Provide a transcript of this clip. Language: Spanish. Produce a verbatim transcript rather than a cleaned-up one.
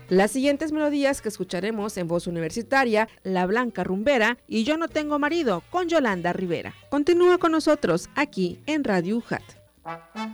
Las siguientes melodías que escucharemos en voz universitaria, La Blanca Rumbera y Yo no tengo marido, con Yolanda Rivera. Continúa con nosotros aquí en Radio U J A T.